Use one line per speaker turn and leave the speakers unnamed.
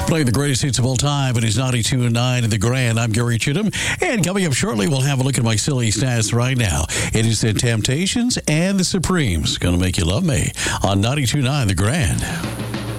Playing the greatest hits of all time, it is 92.9 in the Grand. I'm Gary Chittum. And coming up shortly, we'll have a look at my silly stats right now. It is the Temptations and the Supremes. Gonna Make You Love Me on 92.9 the Grand.